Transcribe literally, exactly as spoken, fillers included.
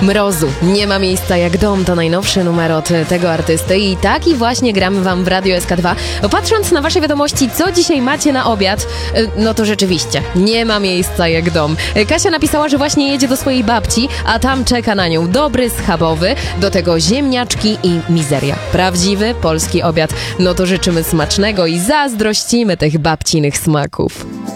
Mrozu. Nie ma miejsca jak dom. To najnowszy numer od tego artysty i taki właśnie gramy wam w Radio S K dwa. Patrząc na wasze wiadomości, co dzisiaj macie na obiad, no to rzeczywiście nie ma miejsca jak dom. Kasia napisała, że właśnie jedzie do swojej babci, a tam czeka na nią dobry schabowy, do tego ziemniaczki i mizeria. Prawdziwy polski obiad. No to życzymy smacznego i zazdrościmy tych babcinych smaków.